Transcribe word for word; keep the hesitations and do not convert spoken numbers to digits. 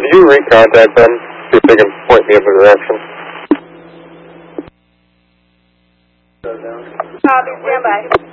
could you recontact them, see if they can point me in the direction? Copy, stand by.